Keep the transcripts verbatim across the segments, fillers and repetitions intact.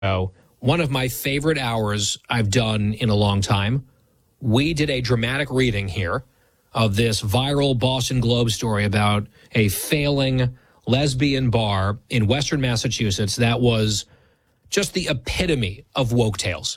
Oh, one of my favorite hours I've done in a long time. We did a dramatic reading here of this viral Boston Globe story about a failing lesbian bar in Western Massachusetts that was just the epitome of woke tales.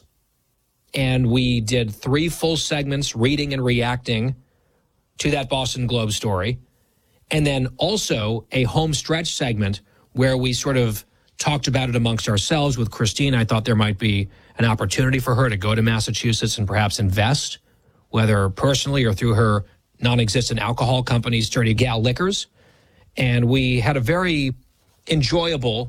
And we did three full segments reading and reacting to that Boston Globe story. And then also a home stretch segment where we sort of talked about it amongst ourselves with Christine. I thought there might be an opportunity for her to go to Massachusetts and perhaps invest, whether personally or through her non-existent alcohol company, Sturdy Gal Liquors. And we had a very enjoyable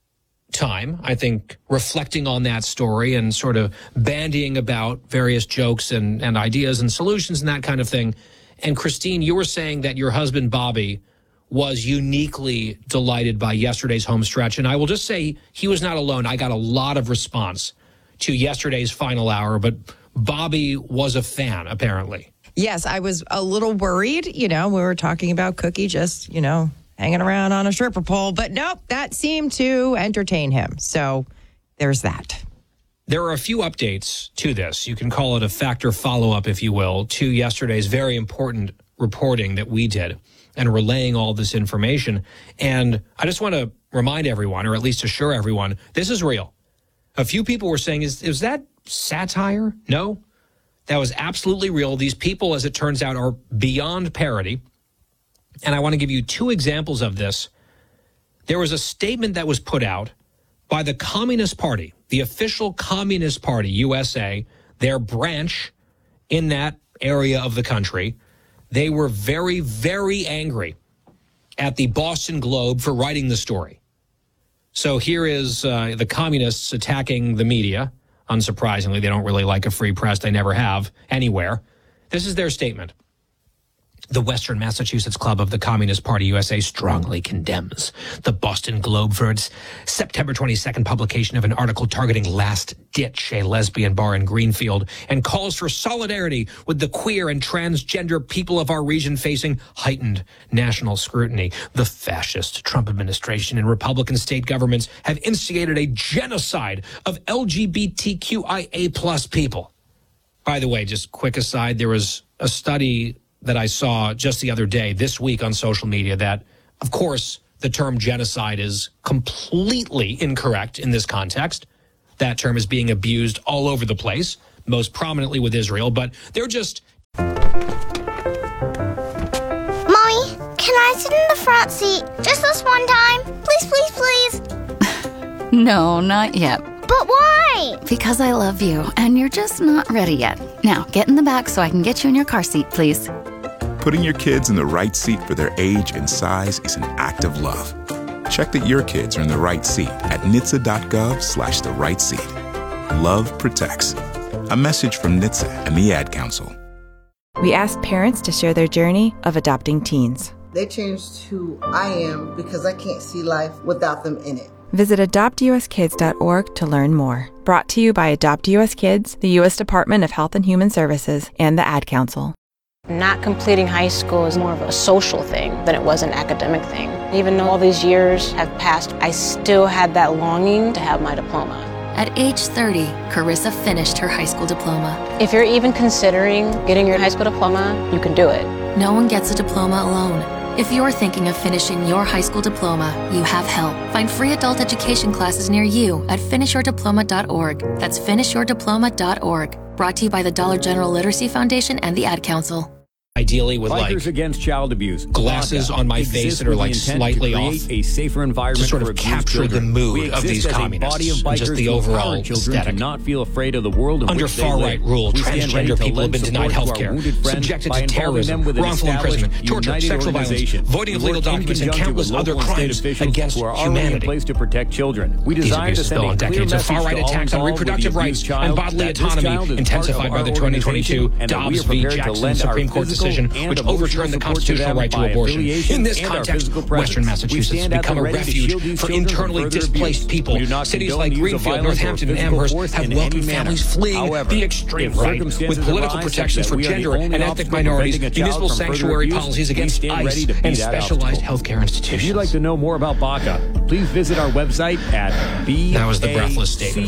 time, I think, reflecting on that story and sort of bandying about various jokes and, and ideas and solutions and that kind of thing. And Christine, you were saying that your husband, Bobby, was uniquely delighted by yesterday's home stretch. And I will just say he was not alone. I got a lot of response to yesterday's final hour, but Bobby was a fan, apparently. Yes, I was a little worried. You know, we were talking about Cookie just, you know, hanging around on a stripper pole. But nope, that seemed to entertain him. So there's that. There are a few updates to this. You can call it a factor follow-up, if you will, to yesterday's very important reporting that we did and relaying all this information. And I just want to remind everyone, or at least assure everyone, this is real. A few people were saying, is, is that satire? No, that was absolutely real. These people, as it turns out, are beyond parody. And I want to give you two examples of this. There was a statement that was put out by the Communist Party, the official Communist Party, U S A, their branch in that area of the country. They were very, very angry at the Boston Globe for writing the story. So here is uh, the communists attacking the media. Unsurprisingly, they don't really like a free press. They never have anywhere. This is their statement. The Western Massachusetts Club of the Communist Party U S A strongly condemns the Boston Globe for its September twenty-second publication of an article targeting Last Ditch, a lesbian bar in Greenfield, and calls for solidarity with the queer and transgender people of our region facing heightened national scrutiny. The fascist Trump administration and Republican state governments have instigated a genocide of L G B T Q I A plus people. By the way, just quick aside, there was a study that I saw just the other day, this week on social media, that, of course, the term genocide is completely incorrect in this context. That term is being abused all over the place, most prominently with Israel, but they're just... Mommy, can I sit in the front seat just this one time? Please, please, please. No, not yet. But why? Because I love you, and you're just not ready yet. Now, get in the back so I can get you in your car seat, please. Putting your kids in the right seat for their age and size is an act of love. Check that your kids are in the right seat at N H T S A dot gov slash the right seat. Love protects. A message from N H T S A and the Ad Council. We asked parents to share their journey of adopting teens. They changed who I am because I can't see life without them in it. Visit adopt U S kids dot org to learn more. Brought to you by Adopt U S Kids, the U S Department of Health and Human Services, and the Ad Council. Not completing high school is more of a social thing than it was an academic thing. Even though all these years have passed, I still had that longing to have my diploma. At age thirty, Carissa finished her high school diploma. If you're even considering getting your high school diploma, you can do it. No one gets a diploma alone. If you're thinking of finishing your high school diploma, you have help. Find free adult education classes near you at finish your diploma dot org. That's finish your diploma dot org. Brought to you by the Dollar General Literacy Foundation and the Ad Council. Ideally with Bikers like Against Child Abuse glasses on my face that are like slightly off a safer environment to sort of capture the mood of these communists and just the overall aesthetic. Not feel afraid of the world under far-right rule, transgender people have been denied health care, subjected to terrorism, wrongful imprisonment, torture, sexual violence, voiding of legal documents, and countless other crimes against humanity. Place to protect children. We These abuses build on decades of far-right attacks on reproductive rights and bodily autonomy, intensified by the twenty twenty-two Dobbs v. Jackson Supreme Court decision. decision and which emotional overturned the support to constitutional them right to by abortion. affiliation In this and our context, physical presence. Western We Massachusetts has stand at become the a ready to refuge shield these for children from internally further displaced abuse. people. We do not Cities condone like use of Greenfield, violence or Northampton, and physical Amherst force have in welcomed any manner. families fleeing However, the extreme if right circumstances with political arise protections such for that we are the gender only and ethnic obstacle minorities, preventing a child municipal from further sanctuary abuse, policies we against stand ready ICE, to beat and that specialized obstacle. healthcare institutions. If you'd like to know more about B A C A, please visit our website at B A C A. That was the breathless statement.